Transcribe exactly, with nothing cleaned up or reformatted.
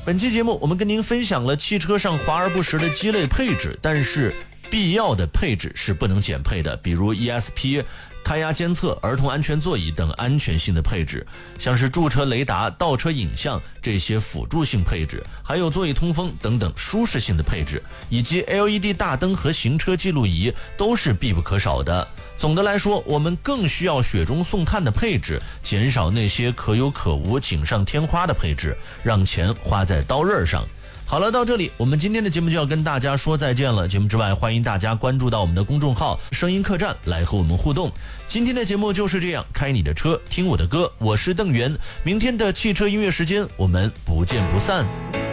本期节目我们跟您分享了汽车上华而不实的鸡肋配置，但是必要的配置是不能减配的，比如 E S P、胎压监测、儿童安全座椅等安全性的配置，像是驻车雷达、倒车影像这些辅助性配置，还有座椅通风等等舒适性的配置，以及 L E D 大灯和行车记录仪都是必不可少的。总的来说，我们更需要雪中送炭的配置，减少那些可有可无、锦上添花的配置，让钱花在刀刃上。好了，到这里我们今天的节目就要跟大家说再见了。节目之外，欢迎大家关注到我们的公众号声音客栈来和我们互动。今天的节目就是这样，开你的车，听我的歌，我是邓源。明天的汽车音乐时间，我们不见不散。